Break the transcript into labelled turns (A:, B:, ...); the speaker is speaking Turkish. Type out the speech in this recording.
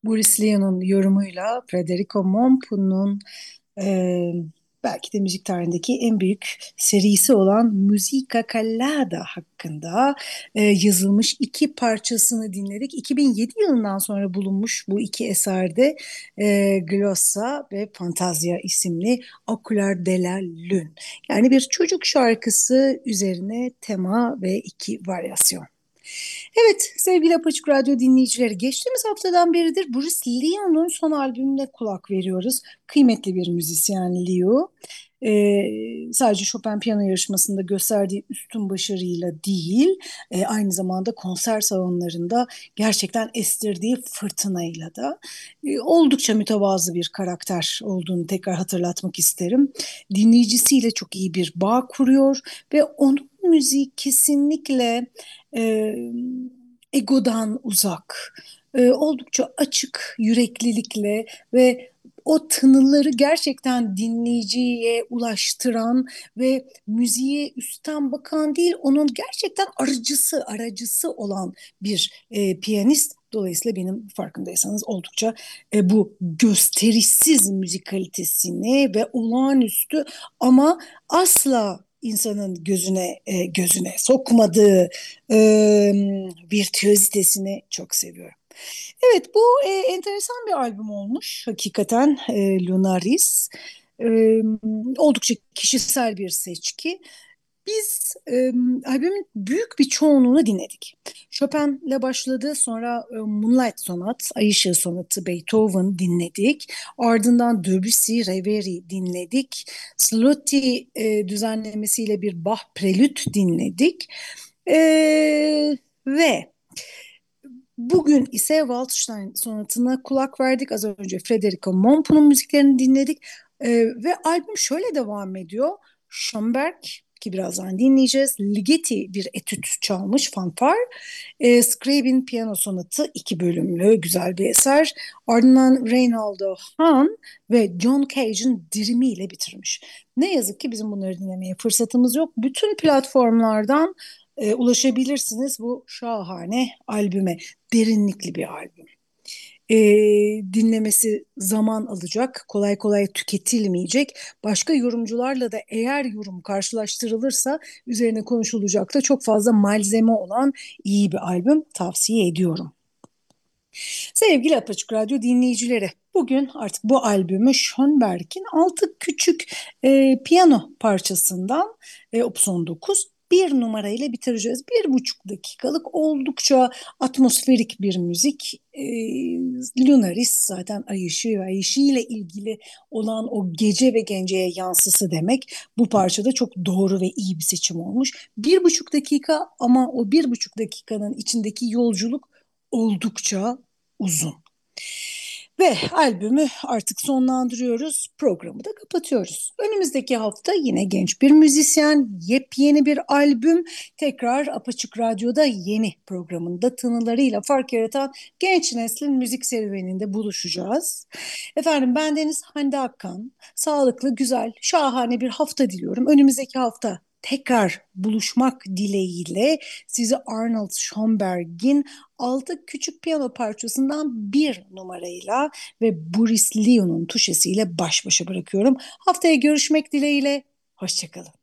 A: Boris Lion'un yorumuyla Federico Mompu'nun e, belki de müzik tarihindeki en büyük serisi olan Musica Callada hakkında yazılmış iki parçasını dinledik. 2007 yılından sonra bulunmuş bu iki eserde Glossa ve Fantasia isimli Ocular della Lune. Yani bir çocuk şarkısı üzerine tema ve iki varyasyon. Evet sevgili Apaçık Radyo dinleyicileri, geçtiğimiz haftadan beridir Bruce Leon'un son albümüne kulak veriyoruz. Kıymetli bir müzisyen Leo. Sadece Chopin piyano yarışmasında gösterdiği üstün başarıyla değil, aynı zamanda konser salonlarında gerçekten estirdiği fırtınayla da oldukça mütevazı bir karakter olduğunu tekrar hatırlatmak isterim. Dinleyicisiyle çok iyi bir bağ kuruyor ve onun müziği kesinlikle e, egodan uzak, oldukça açık yüreklilikle ve o tınıları gerçekten dinleyiciye ulaştıran ve müziğe üstten bakan değil, onun gerçekten aracısı olan bir piyanist. Dolayısıyla benim farkındaysanız oldukça bu gösterişsiz müzik kalitesini ve olağanüstü ama asla insanın gözüne sokmadığı e, virtüözitesini çok seviyorum. Evet, bu enteresan bir albüm olmuş hakikaten, Lunaris. E, Oldukça kişisel bir seçki. Biz albümün büyük bir çoğunluğunu dinledik. Chopin'le başladı, sonra Moonlight Sonat, Ay Işığı Sonatı, Beethoven dinledik. Ardından Debussy, Reverie dinledik. Slotti düzenlemesiyle bir Bach Prelüt dinledik. Ve bugün ise Waldstein sonatına kulak verdik. Az önce Federico Mompu'nun müziklerini dinledik. Ve albüm şöyle devam ediyor. Schönberg, ki birazdan dinleyeceğiz, Ligeti bir etüt çalmış, fanfar. Scriabin piyano sonatı, iki bölümlü güzel bir eser. Ardından Reynaldo Hahn ve John Cage'in dirimiyle bitirmiş. Ne yazık ki bizim bunları dinlemeye fırsatımız yok. Bütün platformlardan ulaşabilirsiniz bu şahane albüme. Derinlikli bir albüm. E, Dinlemesi zaman alacak, kolay kolay tüketilmeyecek. Başka yorumcularla da eğer yorum karşılaştırılırsa üzerine konuşulacak da çok fazla malzeme olan iyi bir albüm, tavsiye ediyorum. Sevgili Apaçık Radyo dinleyicileri, bugün artık bu albümü Schönberg'in altı küçük piyano parçasından, Opus 19 bir numarayla bitireceğiz. 1,5 dakikalık oldukça atmosferik bir müzik. Lunaris zaten Ay Işığı ve Ay Işığı ile ilgili olan o gece ve genceye yansısı demek. Bu parçada çok doğru ve iyi bir seçim olmuş. 1,5 dakika, ama o 1,5 dakikanın içindeki yolculuk oldukça uzun. Ve albümü artık sonlandırıyoruz. Programı da kapatıyoruz. Önümüzdeki hafta yine genç bir müzisyen, yepyeni bir albüm. Tekrar Apaçık Radyo'da yeni programında tınılarıyla fark yaratan genç neslin müzik serüveninde buluşacağız. Efendim, ben Deniz Hande Akkan. Sağlıklı, güzel, şahane bir hafta diliyorum. Önümüzdeki hafta tekrar buluşmak dileğiyle sizi Arnold Schönberg'in altı küçük piyano parçasından bir numarayla ve Boris Lion'un tuşesiyle baş başa bırakıyorum. Haftaya görüşmek dileğiyle, hoşçakalın.